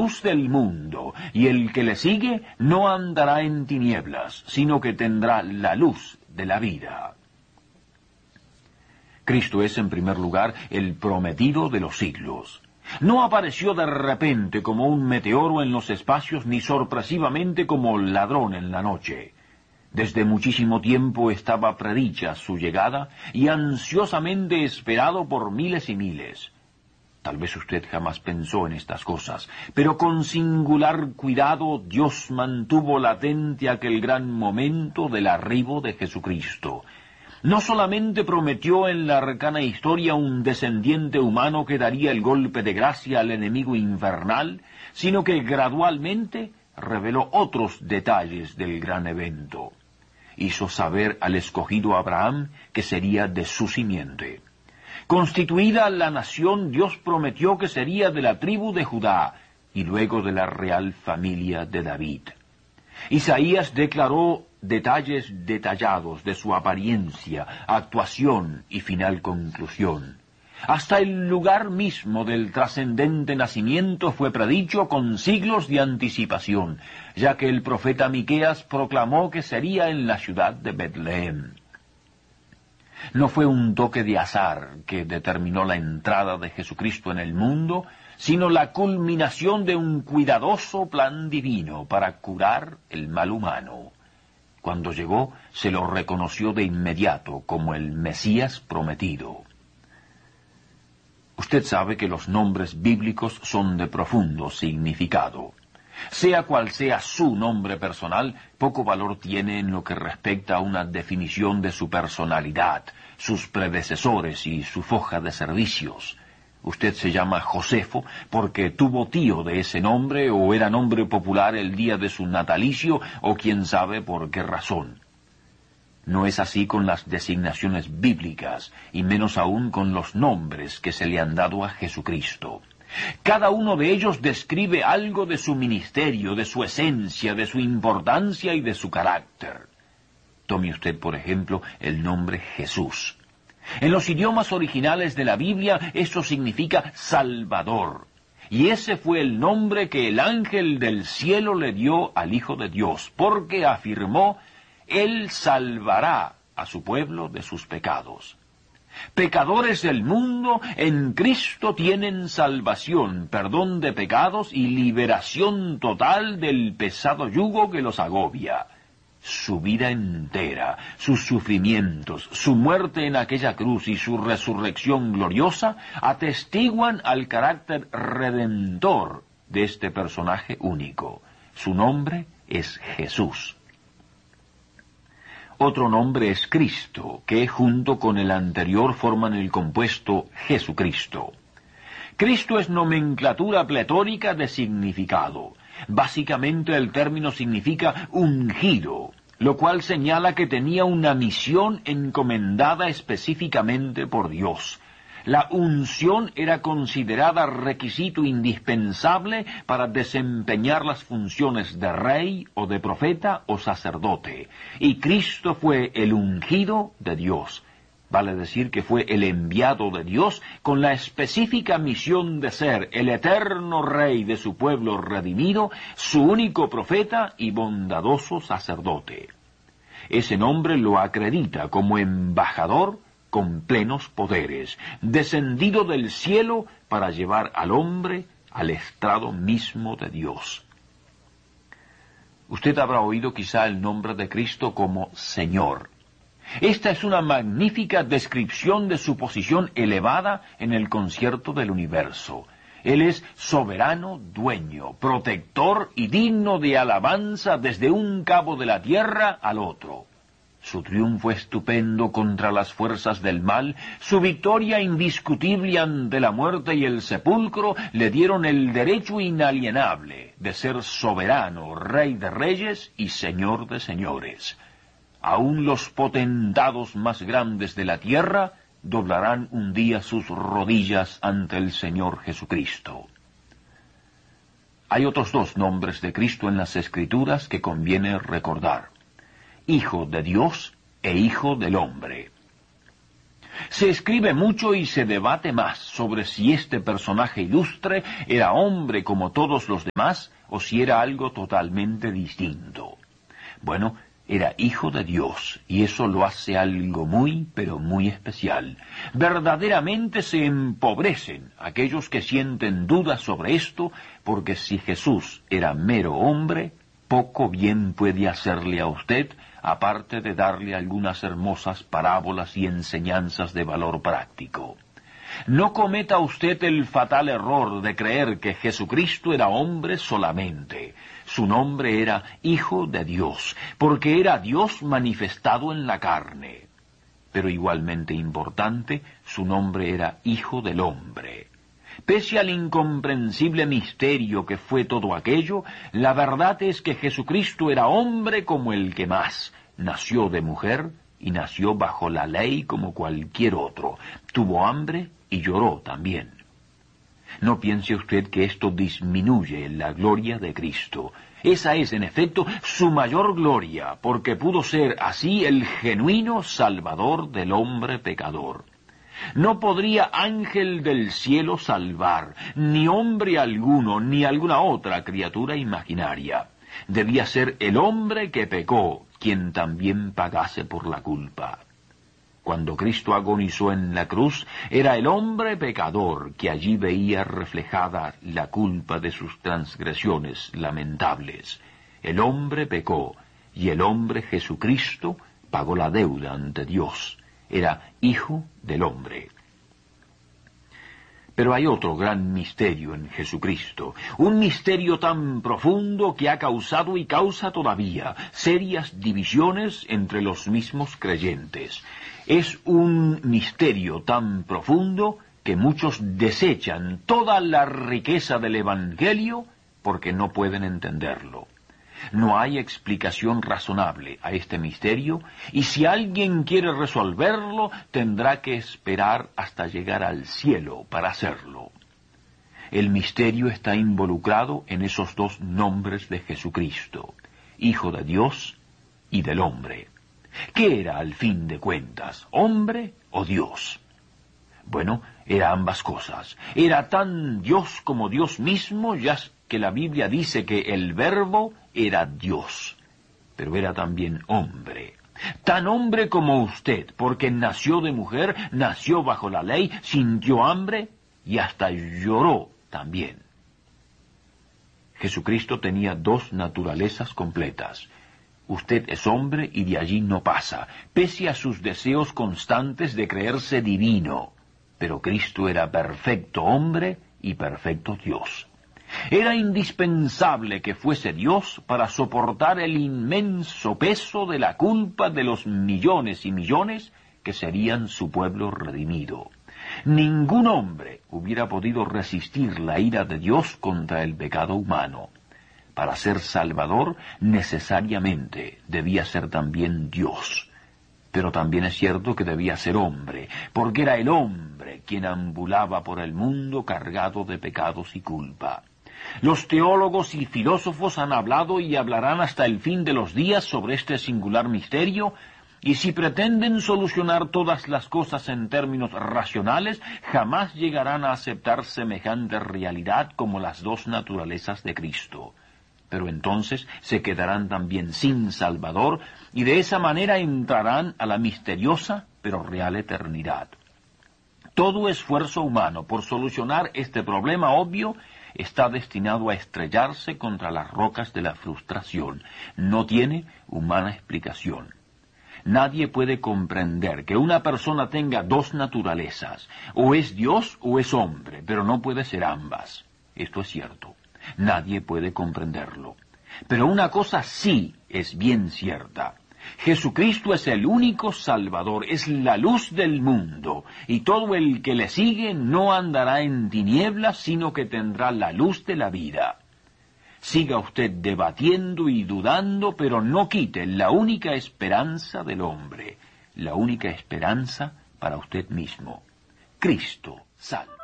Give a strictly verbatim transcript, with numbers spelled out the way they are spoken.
luz del mundo, y el que le sigue no andará en tinieblas, sino que tendrá la luz de la vida. Cristo es, en primer lugar, el prometido de los siglos. No apareció de repente como un meteoro en los espacios, ni sorpresivamente como ladrón en la noche. Desde muchísimo tiempo estaba predicha su llegada y ansiosamente esperado por miles y miles. Tal vez usted jamás pensó en estas cosas, pero con singular cuidado Dios mantuvo latente aquel gran momento del arribo de Jesucristo. No solamente prometió en la arcana historia un descendiente humano que daría el golpe de gracia al enemigo infernal, sino que gradualmente reveló otros detalles del gran evento. Hizo saber al escogido Abraham que sería de su simiente. Constituida la nación, Dios prometió que sería de la tribu de Judá y luego de la real familia de David. Isaías declaró detalles detallados de su apariencia, actuación y final conclusión. Hasta el lugar mismo del trascendente nacimiento fue predicho con siglos de anticipación, ya que el profeta Miqueas proclamó que sería en la ciudad de Betlehem. No fue un toque de azar que determinó la entrada de Jesucristo en el mundo, sino la culminación de un cuidadoso plan divino para curar el mal humano. Cuando llegó, se lo reconoció de inmediato como el Mesías prometido. Usted sabe que los nombres bíblicos son de profundo significado. Sea cual sea su nombre personal, poco valor tiene en lo que respecta a una definición de su personalidad, sus predecesores y su foja de servicios. Usted se llama Josefo porque tuvo tío de ese nombre o era nombre popular el día de su natalicio o quién sabe por qué razón. No es así con las designaciones bíblicas y menos aún con los nombres que se le han dado a Jesucristo. Cada uno de ellos describe algo de su ministerio, de su esencia, de su importancia y de su carácter. Tome usted, por ejemplo, el nombre Jesús. En los idiomas originales de la Biblia, eso significa Salvador. Y ese fue el nombre que el ángel del cielo le dio al Hijo de Dios, porque afirmó, Él salvará a su pueblo de sus pecados. Pecadores del mundo, en Cristo tienen salvación, perdón de pecados y liberación total del pesado yugo que los agobia. Su vida entera, sus sufrimientos, su muerte en aquella cruz y su resurrección gloriosa atestiguan al carácter redentor de este personaje único. Su nombre es Jesús. Otro nombre es Cristo, que junto con el anterior forman el compuesto Jesucristo. Cristo es nomenclatura pletórica de significado. Básicamente el término significa ungido, lo cual señala que tenía una misión encomendada específicamente por Dios. La unción era considerada requisito indispensable para desempeñar las funciones de rey o de profeta o sacerdote, y Cristo fue el ungido de Dios. Vale decir que fue el enviado de Dios con la específica misión de ser el eterno rey de su pueblo redimido, su único profeta y bondadoso sacerdote. Ese nombre lo acredita como embajador con plenos poderes, descendido del cielo para llevar al hombre al estrado mismo de Dios. Usted habrá oído quizá el nombre de Cristo como Señor. Esta es una magnífica descripción de su posición elevada en el concierto del universo. Él es soberano, dueño, protector y digno de alabanza desde un cabo de la tierra al otro. Su triunfo estupendo contra las fuerzas del mal, su victoria indiscutible ante la muerte y el sepulcro, le dieron el derecho inalienable de ser soberano, rey de reyes y señor de señores. Aún los potentados más grandes de la tierra doblarán un día sus rodillas ante el Señor Jesucristo. Hay otros dos nombres de Cristo en las Escrituras que conviene recordar: Hijo de Dios e Hijo del Hombre. Se escribe mucho y se debate más sobre si este personaje ilustre era hombre como todos los demás o si era algo totalmente distinto. Bueno, era hijo de Dios, y eso lo hace algo muy, pero muy especial. Verdaderamente se empobrecen aquellos que sienten dudas sobre esto, porque si Jesús era mero hombre, poco bien puede hacerle a usted, aparte de darle algunas hermosas parábolas y enseñanzas de valor práctico. No cometa usted el fatal error de creer que Jesucristo era hombre solamente. Su nombre era Hijo de Dios, porque era Dios manifestado en la carne. Pero igualmente importante, su nombre era Hijo del Hombre. Pese al incomprensible misterio que fue todo aquello, la verdad es que Jesucristo era hombre como el que más. Nació de mujer y nació bajo la ley como cualquier otro. Tuvo hambre y lloró también. No piense usted que esto disminuye la gloria de Cristo. Esa es, en efecto, su mayor gloria, porque pudo ser así el genuino Salvador del hombre pecador. No podría ángel del cielo salvar, ni hombre alguno, ni alguna otra criatura imaginaria. Debía ser el hombre que pecó, quien también pagase por la culpa. Cuando Cristo agonizó en la cruz, era el hombre pecador que allí veía reflejada la culpa de sus transgresiones lamentables. El hombre pecó, y el hombre Jesucristo pagó la deuda ante Dios. Era hijo del hombre. Pero hay otro gran misterio en Jesucristo, un misterio tan profundo que ha causado y causa todavía serias divisiones entre los mismos creyentes. Es un misterio tan profundo que muchos desechan toda la riqueza del Evangelio porque no pueden entenderlo. No hay explicación razonable a este misterio, y si alguien quiere resolverlo, tendrá que esperar hasta llegar al cielo para hacerlo. El misterio está involucrado en esos dos nombres de Jesucristo, Hijo de Dios y del hombre. ¿Qué era al fin de cuentas, hombre o Dios? Bueno, era ambas cosas. Era tan Dios como Dios mismo, ya que la Biblia dice que el Verbo era Dios, pero era también hombre. Tan hombre como usted, porque nació de mujer, nació bajo la ley, sintió hambre y hasta lloró también. Jesucristo tenía dos naturalezas completas. Usted es hombre y de allí no pasa, pese a sus deseos constantes de creerse divino. Pero Cristo era perfecto hombre y perfecto Dios. Era indispensable que fuese Dios para soportar el inmenso peso de la culpa de los millones y millones que serían su pueblo redimido. Ningún hombre hubiera podido resistir la ira de Dios contra el pecado humano. Para ser Salvador, necesariamente debía ser también Dios. Pero también es cierto que debía ser hombre, porque era el hombre quien ambulaba por el mundo cargado de pecados y culpa. Los teólogos y filósofos han hablado y hablarán hasta el fin de los días sobre este singular misterio, y si pretenden solucionar todas las cosas en términos racionales, jamás llegarán a aceptar semejante realidad como las dos naturalezas de Cristo. Pero entonces se quedarán también sin Salvador, y de esa manera entrarán a la misteriosa pero real eternidad. Todo esfuerzo humano por solucionar este problema obvio está destinado a estrellarse contra las rocas de la frustración. No tiene humana explicación. Nadie puede comprender que una persona tenga dos naturalezas, o es Dios o es hombre, pero no puede ser ambas. Esto es cierto. Nadie puede comprenderlo. Pero una cosa sí es bien cierta. Jesucristo es el único Salvador, es la luz del mundo, y todo el que le sigue no andará en tinieblas, sino que tendrá la luz de la vida. Siga usted debatiendo y dudando, pero no quite la única esperanza del hombre, la única esperanza para usted mismo. Cristo salva.